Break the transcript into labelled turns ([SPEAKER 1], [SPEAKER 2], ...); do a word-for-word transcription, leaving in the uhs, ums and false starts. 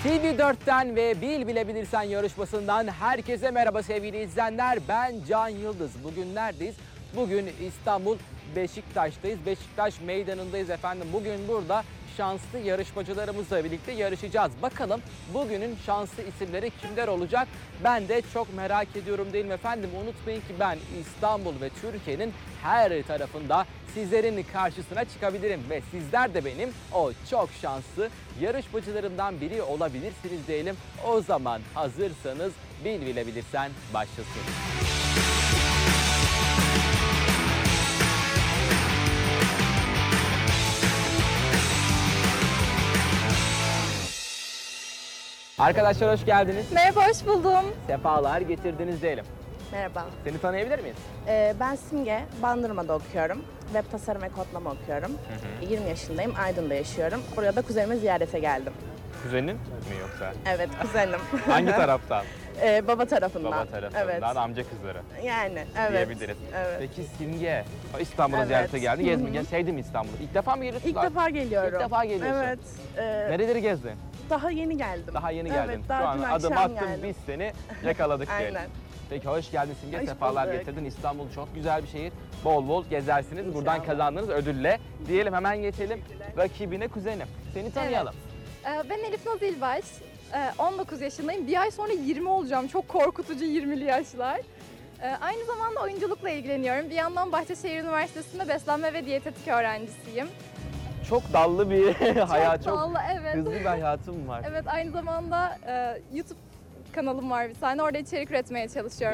[SPEAKER 1] T V dörtten ve Bil Bilebilirsen yarışmasından herkese merhaba sevgili izleyenler. Ben Can Yıldız. Bugün neredeyiz? Bugün İstanbul Beşiktaş'tayız. Beşiktaş meydanındayız efendim. Bugün burada şanslı yarışmacılarımızla birlikte yarışacağız. Bakalım bugünün şanslı isimleri kimler olacak? Ben de çok merak ediyorum değil mi efendim? Unutmayın ki ben İstanbul ve Türkiye'nin her tarafında sizlerin karşısına çıkabilirim. Ve sizler de benim o çok şanslı yarışmacılarımdan biri olabilirsiniz diyelim. O zaman hazırsanız Bil Bilebilirsen başlasın. Arkadaşlar hoş geldiniz.
[SPEAKER 2] Merhaba, hoş buldum.
[SPEAKER 1] Sefalar getirdiniz diyelim.
[SPEAKER 2] Merhaba.
[SPEAKER 1] Seni tanıyabilir miyiz?
[SPEAKER 2] Ee, ben Simge, Bandırma'da okuyorum. Web tasarım ve kodlama okuyorum.
[SPEAKER 1] Hı hı.
[SPEAKER 2] yirmi yaşındayım, Aydın'da yaşıyorum. Buraya da kuzenimi ziyarete geldim.
[SPEAKER 1] Kuzenin mi yoksa?
[SPEAKER 2] Evet, kuzenim.
[SPEAKER 1] Hangi taraftan?
[SPEAKER 2] Ee, baba tarafından.
[SPEAKER 1] Baba tarafından,
[SPEAKER 2] Evet.
[SPEAKER 1] amca kızları
[SPEAKER 2] Yani, evet.
[SPEAKER 1] diyebiliriz.
[SPEAKER 2] Evet.
[SPEAKER 1] Peki Simge, İstanbul'a
[SPEAKER 2] Evet.
[SPEAKER 1] ziyarete geldin,
[SPEAKER 2] Hı hı.
[SPEAKER 1] gezmeye geldin. Sevdin mi İstanbul'u? İlk defa mı geliyorsun?
[SPEAKER 2] İlk defa geliyorum.
[SPEAKER 1] İlk defa geliyorsun.
[SPEAKER 2] Evet. Ee,
[SPEAKER 1] Nereleri gezdin?
[SPEAKER 2] daha yeni geldim.
[SPEAKER 1] Daha yeni
[SPEAKER 2] Evet,
[SPEAKER 1] geldin.
[SPEAKER 2] daha
[SPEAKER 1] Şu an
[SPEAKER 2] dün
[SPEAKER 1] adım
[SPEAKER 2] akşam
[SPEAKER 1] attın,
[SPEAKER 2] geldim.
[SPEAKER 1] biz seni yakaladık diyelim.
[SPEAKER 2] Aynen.
[SPEAKER 1] Peki hoş geldin Simge,
[SPEAKER 2] Hoş
[SPEAKER 1] sefalar
[SPEAKER 2] bulduk.
[SPEAKER 1] getirdin. İstanbul çok güzel bir şehir. Bol bol gezersiniz. Buradan
[SPEAKER 2] İnşallah.
[SPEAKER 1] kazandığınız ödülle. Diyelim hemen geçelim rakibine, kuzenim. Seni tanıyalım.
[SPEAKER 3] Ee, Ben Elif Naz İlbaş, Ee, on dokuz yaşındayım. Bir ay sonra yirmi olacağım. Çok korkutucu yirmili yaşlar. Ee, Aynı zamanda oyunculukla ilgileniyorum. Bir yandan Bahçeşehir Üniversitesi'nde beslenme ve diyetetik öğrencisiyim.
[SPEAKER 1] Çok dallı bir hayat, çok
[SPEAKER 3] Vallahi evet.
[SPEAKER 1] hızlı bir hayatım var.
[SPEAKER 3] Evet, aynı zamanda e, YouTube kanalım var bir tane. Orada içerik üretmeye çalışıyorum.